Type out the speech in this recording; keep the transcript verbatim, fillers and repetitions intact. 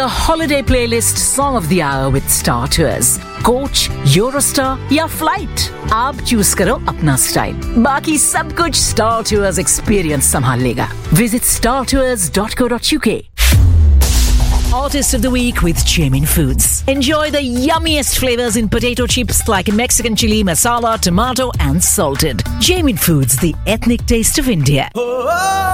A holiday playlist song of the hour with Star Tours. Coach, Eurostar या flight, आप choose करो अपना style. बाकी सब कुछ स्टार टूर्स एक्सपीरियंस संभाल लेगा. Visit star tours dot co dot u k. Artist of the Week with Jamin Foods. Enjoy the yummiest flavors in potato chips like Mexican chili, masala, tomato and salted. Jamin Foods, the ethnic taste of India.